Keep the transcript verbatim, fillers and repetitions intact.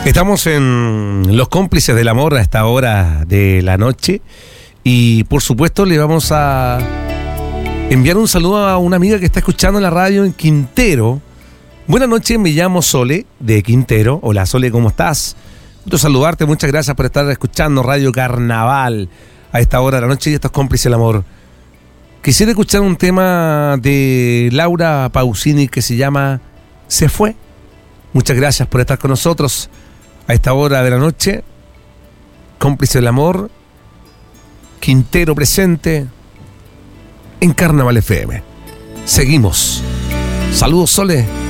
Estamos en Los Cómplices del Amor a esta hora de la noche y por supuesto le vamos a enviar un saludo a una amiga que está escuchando en la radio en Quintero. Buenas noches, me llamo Sole de Quintero. Hola Sole, ¿cómo estás? Gusto saludarte, muchas gracias por estar escuchando Radio Carnaval a esta hora de la noche y estos Cómplices del Amor. Quisiera escuchar un tema de Laura Pausini que se llama Se Fue. Muchas gracias por estar con nosotros a esta hora de la noche. Cómplice del Amor, Quintero presente en Carnaval F M. Seguimos. Saludos, Sole.